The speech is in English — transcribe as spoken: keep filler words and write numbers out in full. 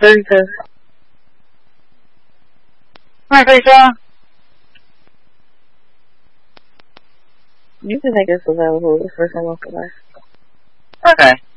thirty-two. Alright, Rachel. You can make us available for someone for life. Okay.